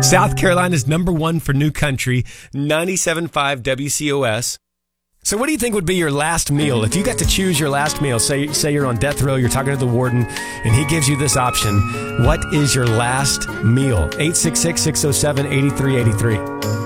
South Carolina's number one for new country, 97.5 WCOS. So what do you think would be your last meal? If you got to choose your last meal, say you're on death row, you're talking to the warden, and he gives you this option, what is your last meal? 866-607-8383.